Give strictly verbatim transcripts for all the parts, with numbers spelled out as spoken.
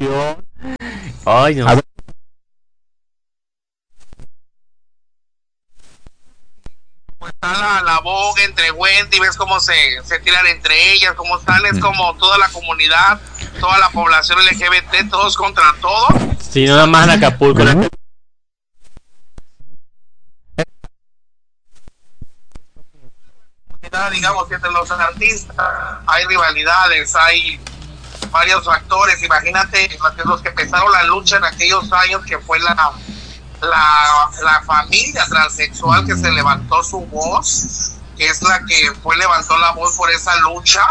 información. Ay, no. Pues está la, la boga entre Wendy, ves cómo se, se tiran entre ellas, cómo están, es como toda la comunidad, toda la población L G B T, todos contra todos. Sí, no nada más en Acapulco. ¿No? Digamos que entre los artistas hay rivalidades, hay varios factores. Imagínate los que empezaron la lucha en aquellos años, que fue la la, la familia transexual que se levantó su voz, que es la que fue levantó la voz por esa lucha,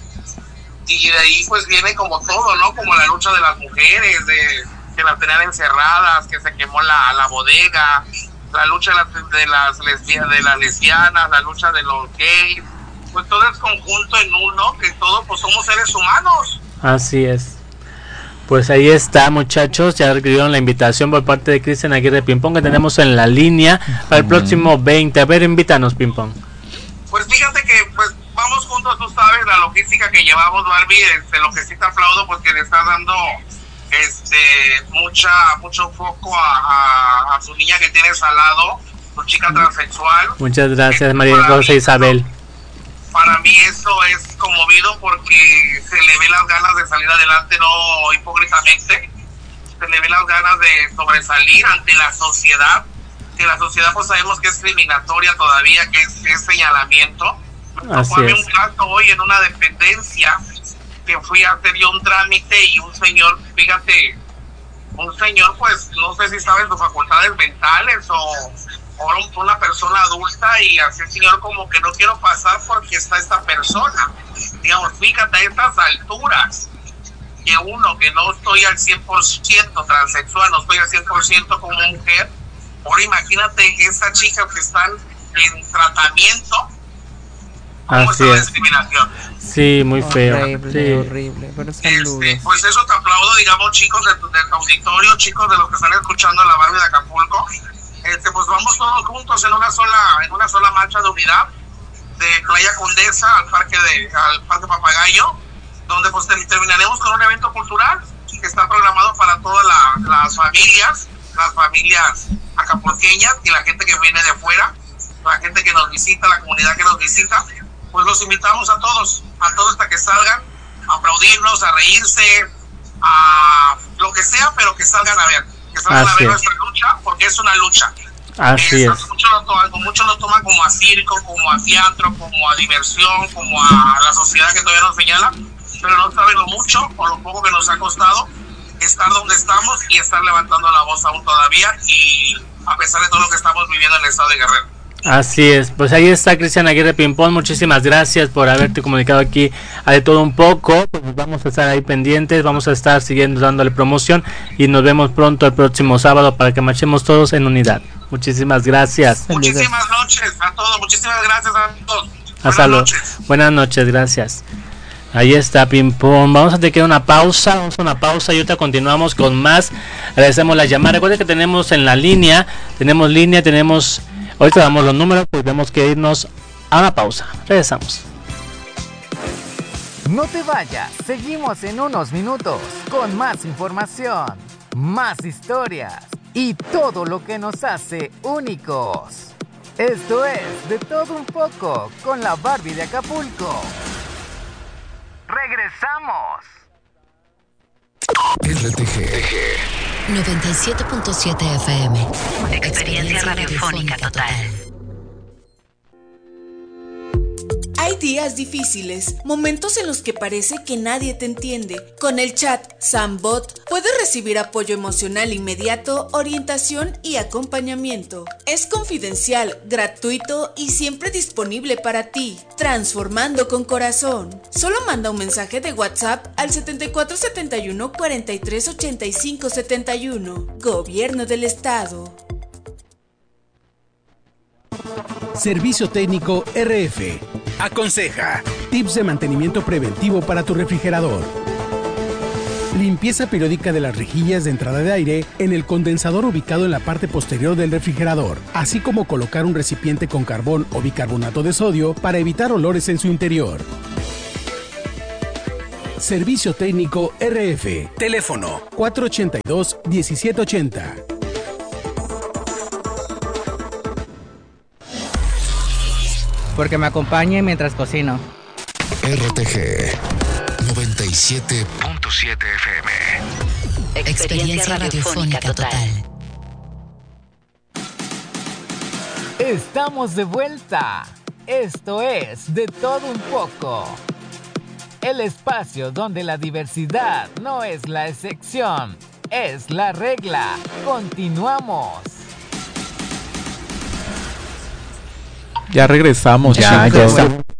y de ahí pues viene como todo, ¿no? Como la lucha de las mujeres, de que las tenían encerradas, que se quemó la, la bodega, la lucha de las, de las lesbianas, de las lesbianas, la lucha de los gays, pues todo es conjunto en uno, que todos pues somos seres humanos. Así es. Pues ahí está, muchachos, ya recibieron la invitación por parte de Cristian Aguirre Pimpón, que tenemos en la línea para el próximo veinte. A ver, invítanos, Pimpón. Pues fíjate que pues vamos juntos, tú sabes la logística que llevamos, Barbie, este, lo que sí te aplaudo porque le estás dando este mucha mucho foco a, a, a su niña que tienes al lado, tu chica transexual. Muchas gracias, María Rosa Isabel. Para mí eso es conmovido porque se le ve las ganas de salir adelante, no hipócritamente, se le ve las ganas de sobresalir ante la sociedad, que la sociedad pues sabemos que es discriminatoria todavía, que es, es señalamiento. Así Fue es. un caso hoy en una dependencia que fui a hacer yo un trámite y un señor, fíjate, un señor pues no sé si saben sus facultades mentales o, o una persona adulta, y así el señor como que no quiero pasar porque está esta persona, digamos, fíjate a estas alturas, que uno que no estoy al cien por ciento transexual, no estoy al cien por ciento como mujer, ahora imagínate esa chica que están en tratamiento. ¿Cómo Así está la es. discriminación? Sí, muy feo. Horrible, Sí. horrible, pero saludos. Este, pues eso te aplaudo, digamos, chicos de tu, de tu auditorio, chicos de los que están escuchando la Barbie de Acapulco. Este, pues vamos todos juntos en una sola, en una sola marcha de unidad de Playa Condesa al parque de, al parque Papagayo, donde pues terminaremos con un evento cultural que está programado para todas la, las familias, las familias acapulqueñas y la gente que viene de fuera, la gente que nos visita, la comunidad que nos visita. Pues los invitamos a todos, a todos hasta que salgan a aplaudirnos, a reírse, a lo que sea, pero que salgan a ver, que salgan Así a ver es. nuestra lucha, porque es una lucha. Así Eh, es. Muchos lo toman, muchos lo toman como a circo, como a teatro, como a diversión, como a la sociedad que todavía nos señala, pero no saben lo mucho o lo poco que nos ha costado estar donde estamos y estar levantando la voz aún todavía, y a pesar de todo lo que estamos viviendo en el estado de Guerrero. Así es, pues ahí está Cristian Aguirre Pimpón, muchísimas gracias por haberte comunicado aquí a De Todo Un Poco. Pues vamos a estar ahí pendientes, vamos a estar siguiendo dándole promoción y nos vemos pronto el próximo sábado para que marchemos todos en unidad. Muchísimas gracias. Muchísimas noches a todos, muchísimas gracias a todos. Hasta luego. Noches. Buenas noches, gracias. Ahí está Pimpón. Vamos a tener que ir a una pausa, vamos a una pausa y ahorita continuamos con más. Agradecemos la llamada. Recuerden que tenemos en la línea, tenemos línea, tenemos... Ahorita damos los números, pues tenemos que irnos a una pausa. Regresamos. No te vayas, seguimos en unos minutos con más información, más historias y todo lo que nos hace únicos. Esto es De Todo Un Poco con la Barbie de Acapulco. ¡Regresamos! R T G noventa y siete punto siete F M. Experiencia, Experiencia radiofónica total. Hay días difíciles, momentos en los que parece que nadie te entiende. Con el chat Sambot puedes recibir apoyo emocional inmediato, orientación y acompañamiento. Es confidencial, gratuito y siempre disponible para ti. Transformando con corazón. Solo manda un mensaje de WhatsApp al setenta y cuatro setenta y uno cuarenta y tres ochenta y cinco setenta y uno. Gobierno del Estado. Servicio Técnico R F. Aconseja. Tips de mantenimiento preventivo para tu refrigerador. Limpieza periódica de las rejillas de entrada de aire en el condensador ubicado en la parte posterior del refrigerador, así como colocar un recipiente con carbón o bicarbonato de sodio para evitar olores en su interior. Servicio Técnico R F. Teléfono cuatro ochenta y dos, diecisiete ochenta. Porque me acompañe mientras cocino. R T G noventa y siete punto siete F M. Experiencia radiofónica total. Estamos de vuelta. Esto es De Todo Un Poco. El espacio donde la diversidad no es la excepción, es la regla. Continuamos. Ya regresamos, ya, chicos. ya está.